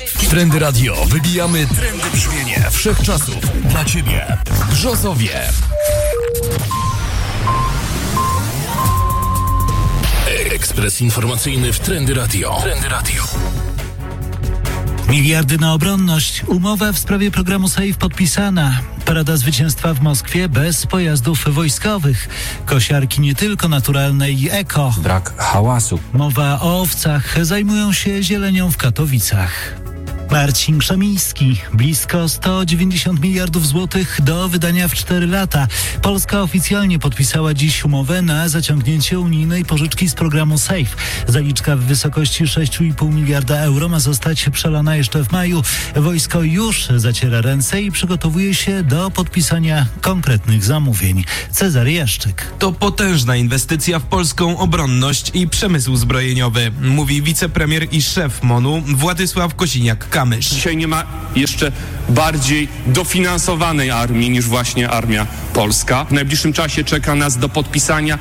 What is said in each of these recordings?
W Trendy Radio wybijamy trendy brzmienie wszechczasów dla Ciebie. Brzozowie. Ekspres informacyjny w Trendy Radio. Trendy Radio. Miliardy na obronność. Umowa w sprawie programu SAFE podpisana. Parada zwycięstwa w Moskwie bez pojazdów wojskowych. Kosiarki nie tylko naturalne i eko. Brak hałasu. Mowa o owcach. Zajmują się zielenią w Katowicach. Marcin Krzemiński. Blisko 190 miliardów złotych do wydania w 4 lata. Polska oficjalnie podpisała dziś umowę na zaciągnięcie unijnej pożyczki z programu SAFE. Zaliczka w wysokości 6,5 miliarda euro ma zostać przelana jeszcze w maju. Wojsko już zaciera ręce i przygotowuje się do podpisania konkretnych zamówień. Cezary Jaszczyk. To potężna inwestycja w polską obronność i przemysł zbrojeniowy, mówi wicepremier i szef MON-u Władysław Kosiniak-Kamysz. Dzisiaj nie ma jeszcze bardziej dofinansowanej armii niż właśnie armia polska. W najbliższym czasie czeka nas do podpisania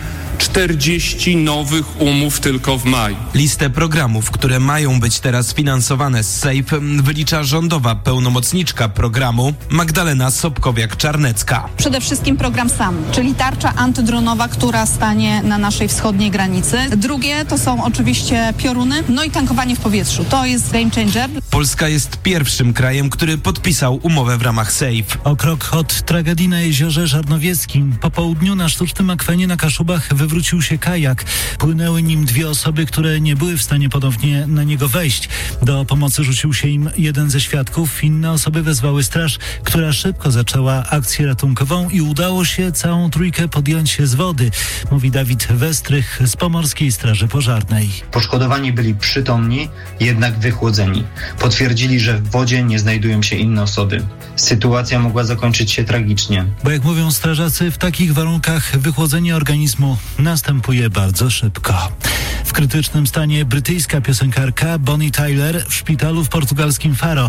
40 nowych umów tylko w maju. Listę programów, które mają być teraz finansowane z SAFE, wylicza rządowa pełnomocniczka programu Magdalena Sobkowiak-Czarnecka. Przede wszystkim program SAM, czyli tarcza antydronowa, która stanie na naszej wschodniej granicy. Drugie to są oczywiście pioruny, no i tankowanie w powietrzu. To jest game changer. Polska jest pierwszym krajem, który podpisał umowę w ramach SAFE. O krok od tragedii na jeziorze Żarnowieckim. Po południu na sztucznym akwenie na Kaszubach wywrócił się kajak. Płynęły nim 2 osoby, które nie były w stanie ponownie na niego wejść. Do pomocy rzucił się im jeden ze świadków. Inne osoby wezwały straż, która szybko zaczęła akcję ratunkową i udało się całą trójkę podjąć z wody, mówi Dawid Westrych z Pomorskiej Straży Pożarnej. Poszkodowani byli przytomni, jednak wychłodzeni. Potwierdzili, że w wodzie nie znajdują się inne osoby. Sytuacja mogła zakończyć się tragicznie. Bo jak mówią strażacy, w takich warunkach wychłodzenie organizmu następuje bardzo szybko. W krytycznym stanie brytyjska piosenkarka Bonnie Tyler w szpitalu w portugalskim Faro.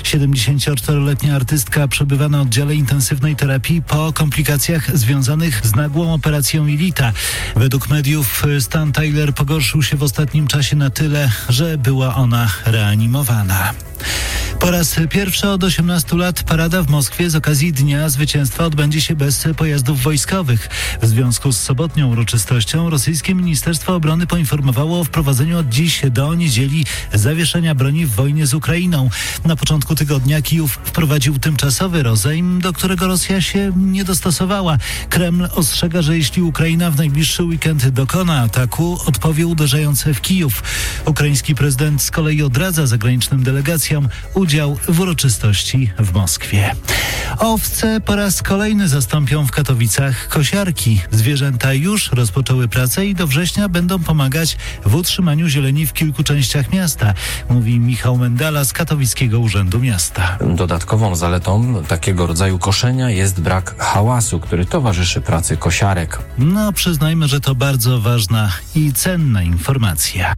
74-letnia artystka przebywa na oddziale intensywnej terapii po komplikacjach związanych z nagłą operacją jelita. Według mediów stan Tyler pogorszył się w ostatnim czasie na tyle, że była ona reanimowana. Po raz pierwszy od 18 lat parada w Moskwie z okazji Dnia Zwycięstwa odbędzie się bez pojazdów wojskowych. W związku z sobotnią uroczystością rosyjskie Ministerstwo Obrony poinformowało o wprowadzeniu od dziś do niedzieli zawieszenia broni w wojnie z Ukrainą. Na początku tygodnia Kijów wprowadził tymczasowy rozejm, do którego Rosja się nie dostosowała. Kreml ostrzega, że jeśli Ukraina w najbliższy weekend dokona ataku, odpowie uderzając w Kijów. Ukraiński prezydent z kolei odradza zagranicznym delegacjom udział w uroczystości w Moskwie. Owce po raz kolejny zastąpią w Katowicach kosiarki. Zwierzęta już rozpoczęły pracę i do września będą pomagać w utrzymaniu zieleni w kilku częściach miasta, mówi Michał Mendala z Katowickiego Urzędu Miasta. Dodatkową zaletą takiego rodzaju koszenia jest brak hałasu, który towarzyszy pracy kosiarek. No, przyznajmy, że to bardzo ważna i cenna informacja.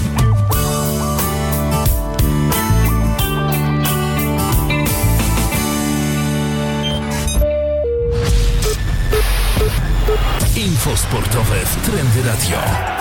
Info sportowe w Trendy Radio.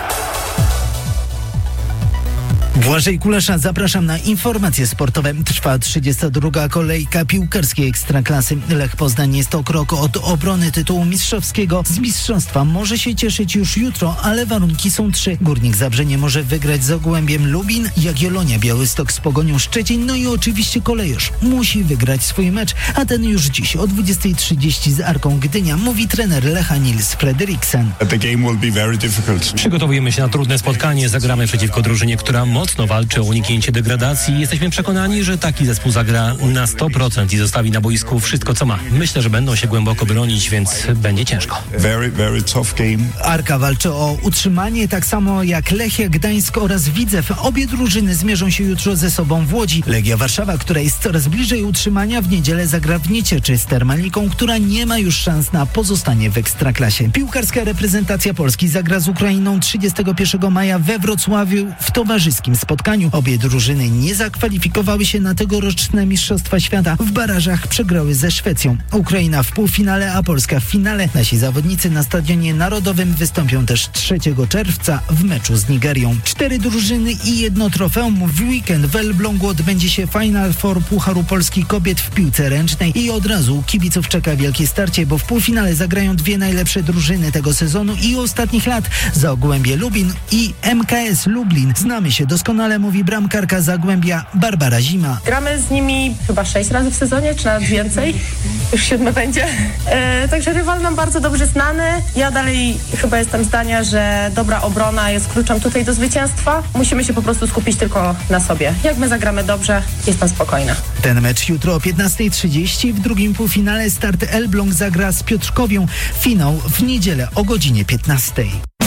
Błażej Kulesza, zapraszam na informacje sportowe. Trwa 32. kolejka piłkarskiej Ekstraklasy. Lech Poznań jest o krok od obrony tytułu mistrzowskiego. Z mistrzostwa może się cieszyć już jutro, ale warunki są 3. Górnik Zabrze nie może wygrać z Zagłębiem Lubin, Jagiellonia Białystok z Pogonią Szczecin, no i oczywiście Kolejorz musi wygrać swój mecz, a ten już dziś o 20:30 z Arką Gdynia, mówi trener Lecha Nils Frederiksen. Przygotowujemy się na trudne spotkanie, zagramy przeciwko drużynie, która mocno walczy o uniknięcie degradacji. Jesteśmy przekonani, że taki zespół zagra na 100% i zostawi na boisku wszystko, co ma. Myślę, że będą się głęboko bronić, więc będzie ciężko. Very tough game. Arka walczy o utrzymanie, tak samo jak Lechia Gdańsk oraz Widzew. Obie drużyny zmierzą się jutro ze sobą w Łodzi. Legia Warszawa, która jest coraz bliżej utrzymania, w niedzielę zagra w Niecieczy z Termaliką, która nie ma już szans na pozostanie w Ekstraklasie. Piłkarska reprezentacja Polski zagra z Ukrainą 31 maja we Wrocławiu w towarzyskim spotkaniu. Obie drużyny nie zakwalifikowały się na tegoroczne Mistrzostwa Świata. W barażach przegrały ze Szwecją. Ukraina w półfinale, a Polska w finale. Nasi zawodnicy na Stadionie Narodowym wystąpią też 3 czerwca w meczu z Nigerią. 4 drużyny i 1 trofeum. W weekend w Elblągu odbędzie się Final Four Pucharu Polski Kobiet w piłce ręcznej i od razu kibiców czeka wielkie starcie, bo w półfinale zagrają 2 najlepsze drużyny tego sezonu i ostatnich lat. Zagłębie Lubin i MKS Lublin. Znamy się doskonale, mówi bramkarka Zagłębia Barbara Zima. Gramy z nimi chyba 6 razy w sezonie, czy nawet więcej. Już 7 będzie. Także rywal nam bardzo dobrze znany. Ja dalej chyba jestem zdania, że dobra obrona jest kluczem tutaj do zwycięstwa. Musimy się po prostu skupić tylko na sobie. Jak my zagramy dobrze, jestem spokojna. Ten mecz jutro o 15:30. W drugim półfinale Start Elbląg zagra z Piotrkowią. Finał w niedzielę o godzinie 15:00.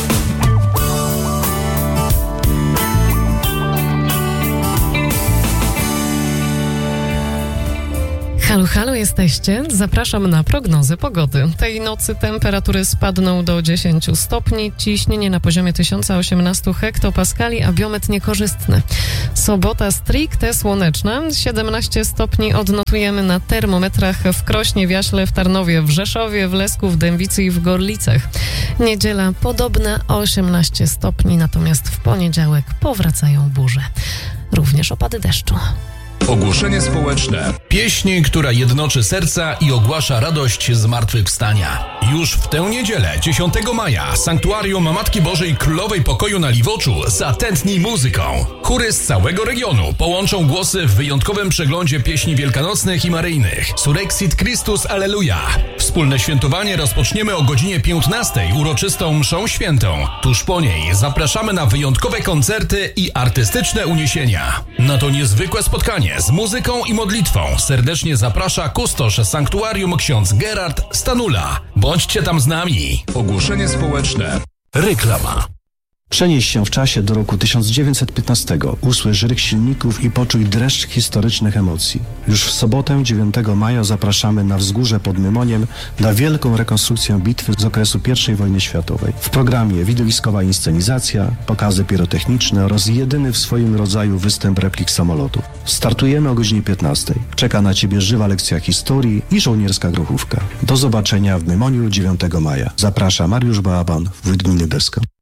Halo, halo, jesteście? Zapraszam na prognozę pogody. Tej nocy temperatury spadną do 10 stopni, ciśnienie na poziomie 1018 hektopaskali, a biometr niekorzystny. Sobota stricte słoneczna, 17 stopni odnotujemy na termometrach w Krośnie, w Jaśle, w Tarnowie, w Rzeszowie, w Lesku, w Dębicy i w Gorlicach. Niedziela podobna, 18 stopni, natomiast w poniedziałek powracają burze. Również opady deszczu. Ogłoszenie społeczne. Pieśń, która jednoczy serca i ogłasza radość zmartwychwstania. Już w tę niedzielę, 10 maja, Sanktuarium Matki Bożej Królowej Pokoju na Liwoczu zatętni muzyką. Chóry z całego regionu połączą głosy w wyjątkowym przeglądzie pieśni wielkanocnych i maryjnych. Surexit Christus Alleluja. Wspólne świętowanie rozpoczniemy o godzinie 15:00 uroczystą mszą świętą. Tuż po niej zapraszamy na wyjątkowe koncerty i artystyczne uniesienia. Na to niezwykłe spotkanie z muzyką i modlitwą serdecznie zaprasza kustosz sanktuarium ksiądz Gerard Stanula. Bądźcie tam z nami. Ogłoszenie społeczne. Reklama. Przenieś się w czasie do roku 1915. Usłysz ryk silników i poczuj dreszcz historycznych emocji. Już w sobotę 9 maja zapraszamy na wzgórze pod Mymoniem na wielką rekonstrukcję bitwy z okresu I wojny światowej. W programie widowiskowa inscenizacja, pokazy pirotechniczne oraz jedyny w swoim rodzaju występ replik samolotów. Startujemy o godzinie 15:00. Czeka na Ciebie żywa lekcja historii i żołnierska grochówka. Do zobaczenia w Mymoniu 9 maja. Zaprasza Mariusz Baaban, wójt gminy Beska.